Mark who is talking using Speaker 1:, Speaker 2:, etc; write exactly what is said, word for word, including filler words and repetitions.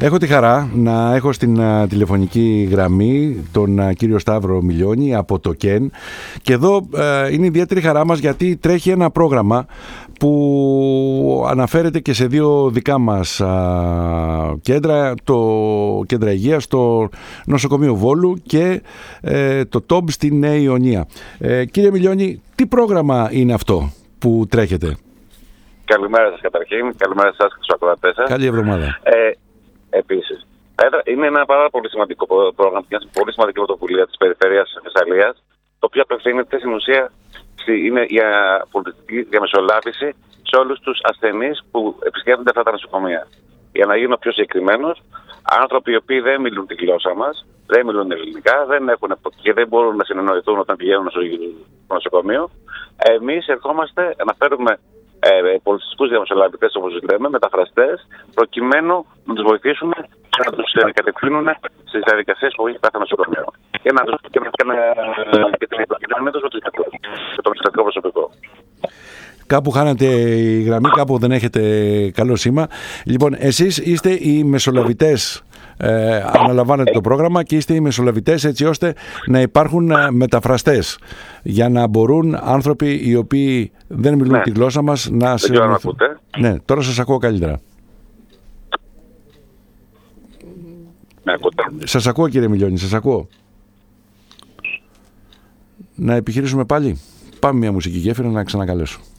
Speaker 1: Έχω τη χαρά να έχω στην uh, τηλεφωνική γραμμή τον uh, κύριο Σταύρο Μιλιώνη από το ΚΕΝ και εδώ uh, είναι ιδιαίτερη χαρά μας γιατί τρέχει ένα πρόγραμμα που αναφέρεται και σε δύο δικά μας uh, κέντρα, το Κέντρα Υγείας, το Νοσοκομείο Βόλου και uh, το ΤΟΜ στη Νέα Ιωνία. Uh, κύριε Μιλιώνη, τι πρόγραμμα είναι αυτό που τρέχετε?
Speaker 2: Καλημέρα σας καταρχήν, καλημέρα σας και στους ακροατές σας.
Speaker 1: Καλή εβδομάδα.
Speaker 2: Ε, επίσης, είναι ένα πάρα πολύ σημαντικό πρόγραμμα και μια πολύ σημαντική πρωτοβουλία της Περιφέρειας της Θεσσαλίας, το οποίο απευθύνεται στην ουσία είναι για πολιτική διαμεσολάβηση σε όλους τους ασθενείς που επισκέπτονται αυτά τα νοσοκομεία. Για να γίνω πιο συγκεκριμένος, άνθρωποι οι οποίοι δεν μιλούν τη γλώσσα μας, δεν μιλούν ελληνικά, δεν έχουν και δεν μπορούν να συνεννοηθούν όταν πηγαίνουν στο νοσοκομείο, εμείς ερχόμαστε να φέρουμε Ε, πολιτιστικούς διαμεσολαβητές, όπως λέμε, μεταφραστές, προκειμένου να τους βοηθήσουμε και να τους ε, κατευθύνουν στις διαδικασίες που έχει κάθε νοσοκομείο. Και να τους και να και την επικοινωνία τους με το εξωτερικό προσωπικό.
Speaker 1: Κάπου χάνατε η γραμμή, κάπου δεν έχετε καλό σήμα. Λοιπόν, εσείς είστε οι μεσολαβητές. Ε, αναλαμβάνετε το πρόγραμμα και είστε οι μεσολαβητές έτσι ώστε να υπάρχουν μεταφραστές για να μπορούν άνθρωποι οι οποίοι δεν μιλούν ναι. τη γλώσσα μας να συνεννοηθούν. Ναι, τώρα σας ακούω καλύτερα.
Speaker 2: Ναι, ακούτε.
Speaker 1: Σας ακούω κύριε Μιλιώνη, σας ακούω. Να επιχειρήσουμε πάλι. Πάμε μια μουσική γέφυρα να ξανακαλέσω.